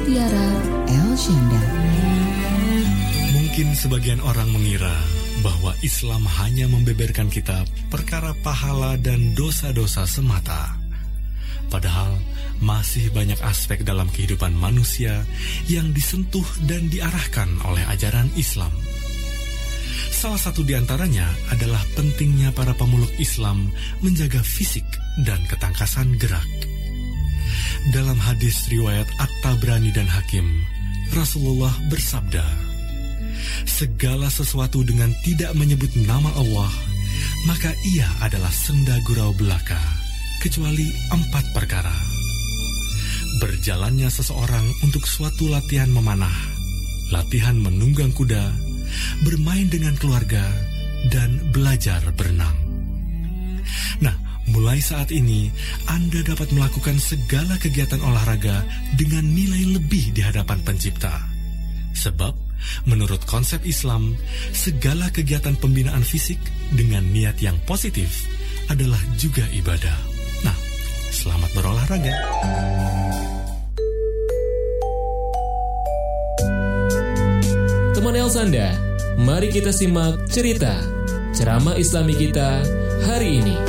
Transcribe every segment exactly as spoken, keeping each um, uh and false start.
Mutiara El Syanda. Mungkin sebagian orang mengira bahwa Islam hanya membeberkan kita perkara pahala dan dosa-dosa semata. Padahal masih banyak aspek dalam kehidupan manusia yang disentuh dan diarahkan oleh ajaran Islam. Salah satu di antaranya adalah pentingnya para pemeluk Islam menjaga fisik dan ketangkasan gerak. Dalam hadis riwayat At-Tabrani dan Hakim, Rasulullah bersabda, segala sesuatu dengan tidak menyebut nama Allah, maka ia adalah senda gurau belaka, kecuali empat perkara. Berjalannya seseorang untuk suatu latihan memanah, latihan menunggang kuda, bermain dengan keluarga, dan belajar berenang. Nah, mulai saat ini, Anda dapat melakukan segala kegiatan olahraga dengan nilai lebih di hadapan Pencipta. Sebab, menurut konsep Islam, segala kegiatan pembinaan fisik dengan niat yang positif adalah juga ibadah. Nah, selamat berolahraga. Teman El Sanda, mari kita simak cerita ceramah Islami kita hari ini.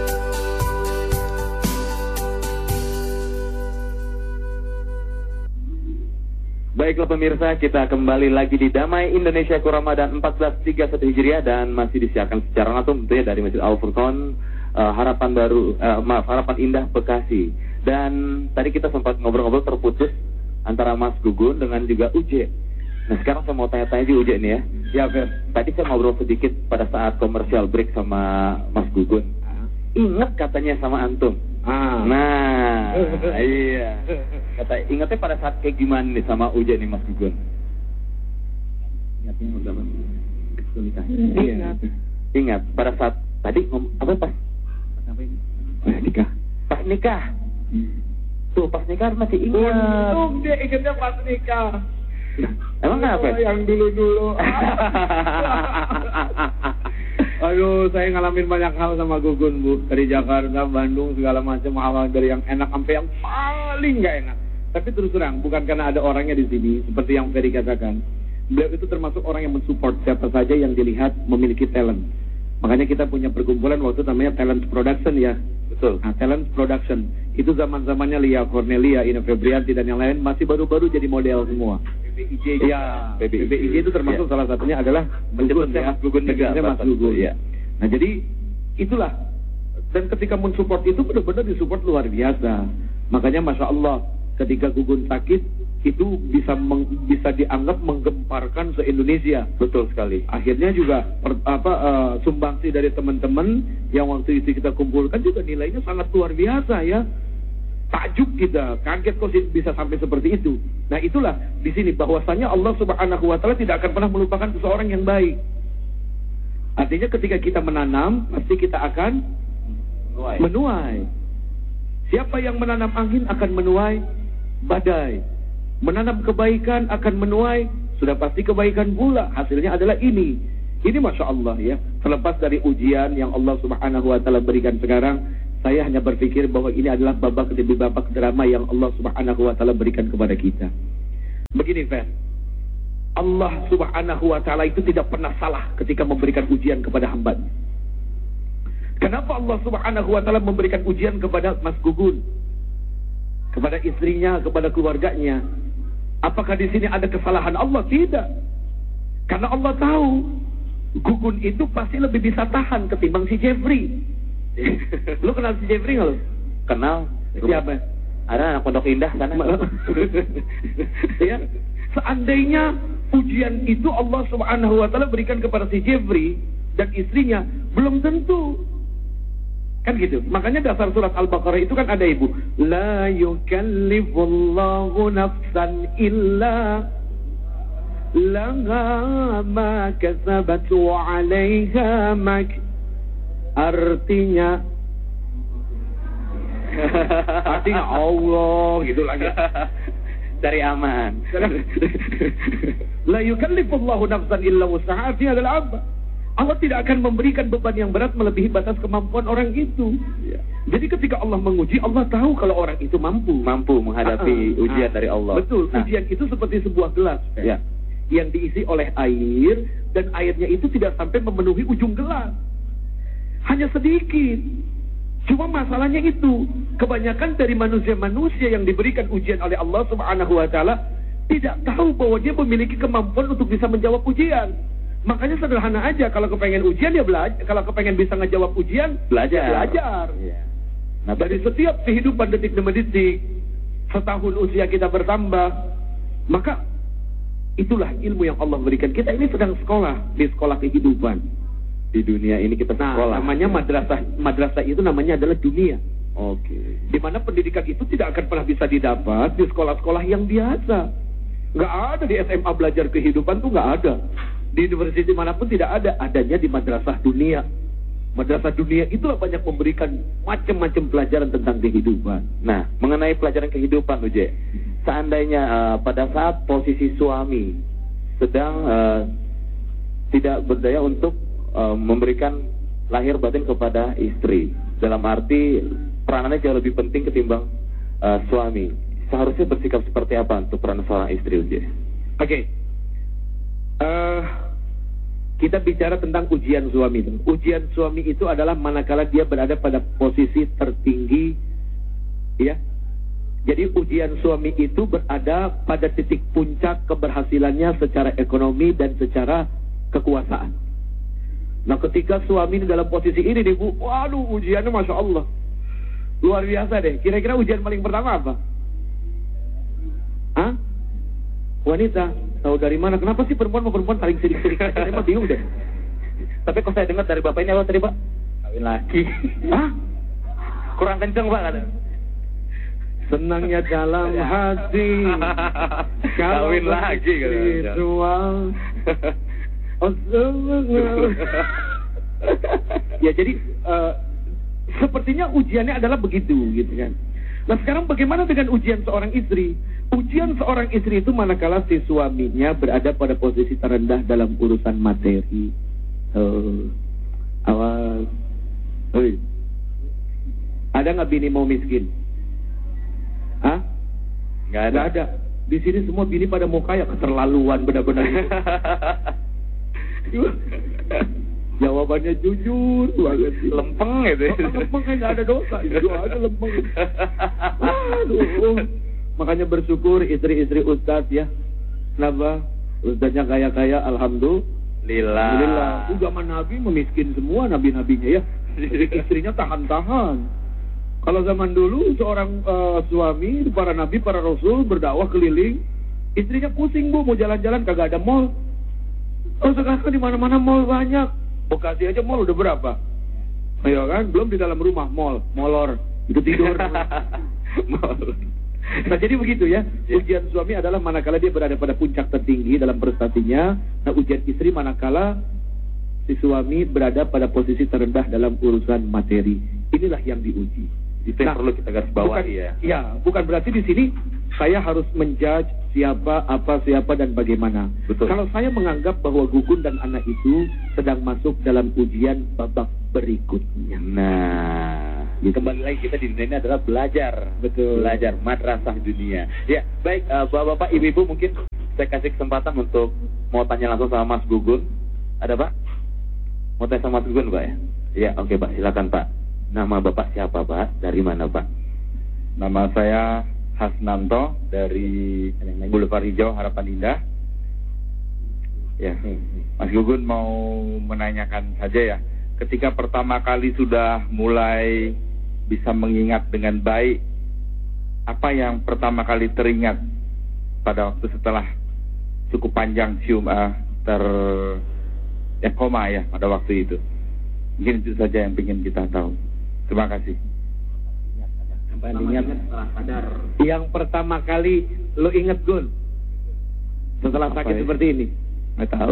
Baiklah pemirsa, kita kembali lagi di Damai Indonesia Ramadan empat belas tiga puluh satu Hijriah dan masih disiarkan secara langsung tentunya dari Masjid Al-Furqan, uh, Harapan Baru, uh, maaf Harapan Indah Bekasi. Dan tadi kita sempat ngobrol-ngobrol terputus antara Mas Gugun dengan juga Uje. Nah sekarang saya mau tanya-tanya di Uje nih ya. Ya Fer, tadi saya ngobrol sedikit pada saat komersial break sama Mas Gugun. Ingat katanya sama antum. Ah. Nah, iya. Kata ingatnya pada saat kayak gimana nih sama Uje nih Mas Gugun? Ingatnya udah nikah. Ingat. Ingat pada saat tadi ngom apa pas? Pas apa ini? Pas nikah. Pas nikah. Hmm. Tuh pas nikah masih ingat. Untung dia ingatnya pas nikah. Nah, emang kenapa? Oh, yang dulu-dulu. Aduh, saya ngalamin banyak hal sama Gugun, Bu. Dari Jakarta, Bandung, segala macam awal dari yang enak sampai yang paling nggak enak. Tapi terus terang, bukan karena ada orangnya di sini, seperti yang Ferry katakan. Beliau itu termasuk orang yang mensupport siapa saja yang dilihat memiliki talent. Makanya kita punya perkumpulan waktu namanya Talent Production ya. Betul. Nah, Talent Production itu zaman-zamannya Lia Cornelia, Ina Febrianti dan yang lain masih baru-baru jadi model semua. B B I J ya, B B I J itu termasuk ya. Salah satunya adalah Gugun ya, Gugun Tegas, Mas Gugun ya. Nah jadi itulah, dan ketika mensupport itu benar-benar disupport luar biasa. Makanya Masya Allah ketika Gugun sakit itu bisa meng, bisa dianggap menggemparkan se-Indonesia. Betul sekali. Akhirnya juga per, apa uh, sumbangsi dari teman-teman yang waktu itu kita kumpulkan juga nilainya sangat luar biasa ya. Takjub kita, kaget kok bisa sampai seperti itu. Nah itulah di sini bahwasanya Allah Subhanahu Wa Taala tidak akan pernah melupakan seseorang yang baik. Artinya ketika kita menanam pasti kita akan menuai. menuai. Siapa yang menanam angin akan menuai badai. Menanam kebaikan akan menuai sudah pasti kebaikan pula. Hasilnya adalah ini. Ini Masya Allah ya. Terlepas dari ujian yang Allah Subhanahu Wa Taala berikan sekarang, saya hanya berpikir bahwa ini adalah babak demi babak drama yang Allah Subhanahu Wa Taala berikan kepada kita. Begini Fer, Allah Subhanahu Wa Taala itu tidak pernah salah ketika memberikan ujian kepada hamba. Kenapa Allah Subhanahu Wa Taala memberikan ujian kepada Mas Gugun, kepada istrinya, kepada keluarganya? Apakah di sini ada kesalahan Allah? Tidak. Karena Allah tahu Gugun itu pasti lebih bisa tahan ketimbang si Jeffrey. Lu kenal si Jeffrey nggak lu? Kenal. Siapa? Ada anak Pondok Indah sana. Ya. Seandainya ujian itu Allah Subhanahu Wa Taala berikan kepada si Jeffrey dan istrinya, belum tentu. Kan gitu. Makanya dasar surat Al-Baqarah itu kan ada ibu. La yukallifullahu nafsan illa laha ma kasabat wa 'alaiha mak. Artinya Artinya Allah gitu lagi. Cari aman. La yukallifullahu nafsan illa wus'aha, adalah apa? Allah tidak akan memberikan beban yang berat melebihi batas kemampuan orang itu. Ya. Jadi ketika Allah menguji, Allah tahu kalau orang itu mampu. Mampu menghadapi uh-uh. ujian uh, dari Allah. Betul, nah. ujian itu seperti sebuah gelas. Ya. Yang diisi oleh air, dan airnya itu tidak sampai memenuhi ujung gelas. Hanya sedikit. Cuma masalahnya itu, kebanyakan dari manusia-manusia yang diberikan ujian oleh Allah Subhanahu wa taala tidak tahu bahwa dia memiliki kemampuan untuk bisa menjawab ujian. Makanya sederhana aja, kalau kepengen ujian ya belajar, kalau kepengen bisa ngejawab ujian belajar. Ya belajar. Ya. Nah, dari setiap kehidupan detik demi detik, setahun usia kita bertambah, maka itulah ilmu yang Allah berikan. Kita ini sedang sekolah di sekolah kehidupan. Di dunia ini kita sekolah. Nah, namanya madrasah. Madrasah itu namanya adalah dunia. Oke. Okay. Di mana pendidikan itu tidak akan pernah bisa didapat di sekolah-sekolah yang biasa. Nggak ada di S M A belajar kehidupan tuh nggak ada. Di universitas manapun tidak ada, adanya di madrasah dunia. Madrasah dunia itulah banyak memberikan macam-macam pelajaran tentang kehidupan. Nah, mengenai pelajaran kehidupan, Uje, seandainya uh, pada saat posisi suami sedang uh, tidak berdaya untuk uh, memberikan lahir batin kepada istri, dalam arti peranannya jauh lebih penting ketimbang uh, suami, seharusnya bersikap seperti apa untuk peran seorang istri, Uje? Oke. Okay. Uh, kita bicara tentang ujian suami. Ujian suami itu adalah manakala dia berada pada posisi tertinggi, ya. Jadi ujian suami itu berada pada titik puncak keberhasilannya secara ekonomi dan secara kekuasaan. Nah, ketika suami dalam posisi ini, nih, Bu, waduh, ujiannya Masya Allah luar biasa deh. Kira-kira ujian paling pertama apa? Hah? Wanita. Tahu dari mana? Kenapa sih perempuan sama perempuan saling sidik-sidik? Saya mah bingung deh. Tapi kok saya dengar dari bapak ini apa tadi, Pak? Kawin lagi. Hah? Kurang kenceng, Pak, kata. Senangnya dalam hati kawin lagi ritual. Ya, jadi uh, sepertinya ujiannya adalah begitu, gitu kan. Nah, sekarang bagaimana dengan ujian seorang istri? Ujian seorang istri itu manakala si suaminya berada pada posisi terendah dalam urusan materi. Oh, awas. Oi. Ada nggak bini mau miskin? Hah? Nggak ada. Nggak ada. Di sini semua bini pada mau kaya, keterlaluan benar-benar. Jawabannya jujur banget, lempeng gitu. Lempeng kayak nggak ada dosa, itu aja lempeng. Aduh. Makanya bersyukur istri-istri ustaz ya. Kenapa? Ustaznya kaya-kaya, alhamdulillah. Alhamdulillah. Itu zaman Nabi memiskin semua nabi-nabinya ya. Istrinya tahan-tahan. Kalau zaman dulu seorang uh, suami, para nabi, para rasul berdakwah keliling, istrinya pusing, Bu, mau jalan-jalan kagak ada mall. Oh, sekarang di mana-mana mall banyak. Bekasi aja mall udah berapa? Ayo kan, belum di dalam rumah mall, molor, itu tidur. Mall. Nah, jadi begitu ya. Ujian suami adalah manakala dia berada pada puncak tertinggi dalam prestasinya. Nah, ujian istri manakala si suami berada pada posisi terendah dalam urusan materi. Inilah yang diuji. Itu yang nah, perlu kita garis bawahi ya. Ya, bukan berarti di sini saya harus menjudge siapa, apa, siapa, dan bagaimana. Betul. Kalau saya menganggap bahwa Gugun dan anak itu sedang masuk dalam ujian babak berikutnya. Nah, kembali lagi kita di dunia ini adalah belajar. Betul. Belajar madrasah dunia. Ya, baik, uh, bapak-bapak, ibu-ibu, mungkin saya kasih kesempatan untuk mau tanya langsung sama Mas Gugun. Ada, Pak? Mau tanya sama Mas Gugun, Pak ya? Iya, oke, Pak, silakan, Pak. Nama Bapak siapa, Pak? Dari mana, Pak? Nama saya Hasnanto dari Boulevard Hijau Harapan Indah. Ya, Mas Gugun mau menanyakan saja ya. Ketika pertama kali sudah mulai bisa mengingat dengan baik, apa yang pertama kali teringat pada waktu setelah cukup panjang sium uh, ter ya koma ya pada waktu itu? Mungkin itu saja yang ingin kita tahu. Terima kasih. Ingat setelah sadar. Yang pertama kali lo ingat, Gun, setelah sakit ya? Seperti ini? Nggak tahu.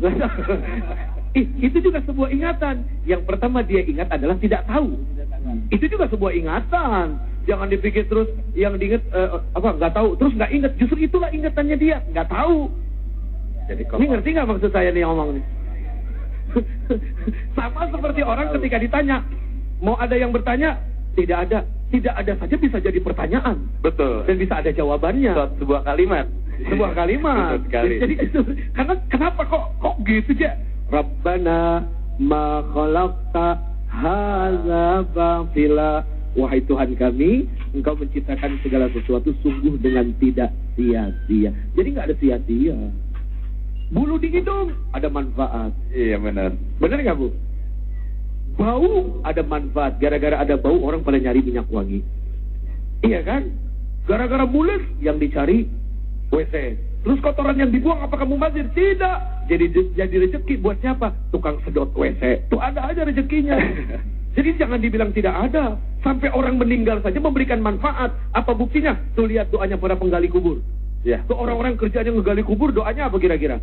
Ih, itu juga sebuah ingatan. Yang pertama dia ingat adalah tidak tahu. Itu juga sebuah ingatan. Jangan dipikir terus yang diingat uh, apa nggak tahu terus nggak ingat. Justru itulah ingatannya dia nggak tahu. Jadi ini ngerti nggak maksud saya nih ngomong nih? Sama seperti orang ketika ditanya, mau ada yang bertanya? Tidak ada. Tidak ada saja bisa jadi pertanyaan. Betul. Dan bisa ada jawabannya. Suatu sebuah kalimat. Sebuah kalimat. Betul sekali. Jadi itu, karena kenapa kok kok gitu aja? Rabbana ma khalaqta hadza batila. Wahai Tuhan kami, Engkau menciptakan segala sesuatu sungguh dengan tidak sia-sia. Jadi nggak ada sia-sia. Bulu di hidung ada manfaat. Iya benar. Benar nggak Bu? Bau ada manfaat. Gara-gara ada bau orang pada nyari minyak wangi. Iya kan? Gara-gara mulut yang dicari W C. Terus kotoran yang dibuang apakah mubazir? Tidak. Jadi jadi rezeki buat siapa? Tukang sedot W C. Tuh ada aja rezekinya. Jadi jangan dibilang tidak ada. Sampai orang meninggal saja memberikan manfaat. Apa buktinya? Tuh lihat doanya para penggali kubur. Ya. Tuh orang-orang kerjanya ngegali kubur, doanya apa kira-kira?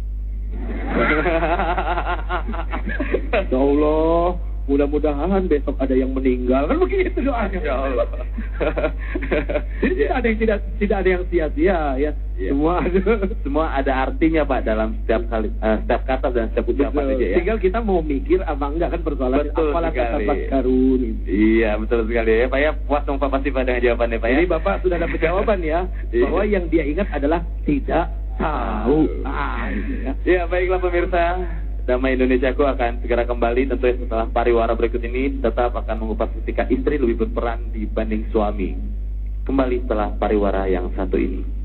Ya Allah, mudah-mudahan besok ada yang meninggal. Kan begitu doanya. Ya Allah. Jadi Ya. tidak ada yang tidak tidak ada yang sia-sia ya. Ya. Semua ada. Semua ada artinya Pak dalam setiap kali uh, setiap kata dan setiap ucapan Betul. aja ya. Tinggal kita mau mikir apa enggak kan persoalannya. Betul Apalah kata sekali. Paskarun ini. Iya betul sekali ya Pak ya. Puas dong Pak pasti pada jawabannya Pak ya. Jadi Bapak sudah dapat jawaban ya. Iya. Bahwa yang dia ingat adalah tidak tahu. Ah, gitu ya. Ya baiklah pemirsa, Damai Indonesiaku akan segera kembali tentunya setelah pariwara berikut ini. Tetap akan mengupas ketika istri lebih berperan dibanding suami. Kembali setelah pariwara yang satu ini.